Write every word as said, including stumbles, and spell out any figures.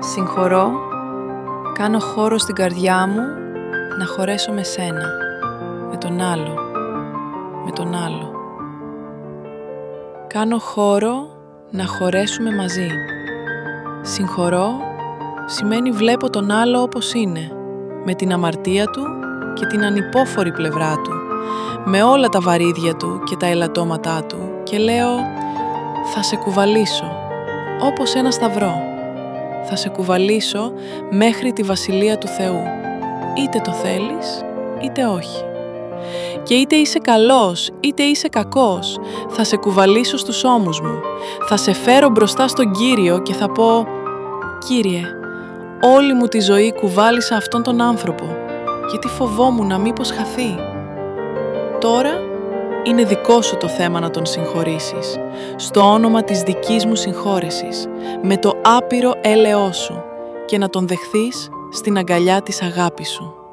Συγχωρώ, κάνω χώρο στην καρδιά μου να χωρέσω με σένα, με τον άλλο, με τον άλλο. Κάνω χώρο να χωρέσουμε μαζί. Συγχωρώ σημαίνει βλέπω τον άλλο όπως είναι, με την αμαρτία του και την ανυπόφορη πλευρά του, με όλα τα βαρύδια του και τα ελαττώματά του και λέω θα σε κουβαλήσω, όπως ένα σταυρό. Θα σε κουβαλήσω μέχρι τη Βασιλεία του Θεού, είτε το θέλεις είτε όχι. Και είτε είσαι καλός είτε είσαι κακός, θα σε κουβαλήσω στους ώμους μου, θα σε φέρω μπροστά στον Κύριο και θα πω «Κύριε, όλη μου τη ζωή κουβάλισα αυτόν τον άνθρωπο, γιατί φοβόμουν να μήπως χαθεί». Τώρα είναι δικό σου το θέμα να τον συγχωρήσεις, στο όνομα της δικής μου συγχώρεσης, με το άπειρο έλεος σου και να τον δεχθείς στην αγκαλιά της αγάπης σου.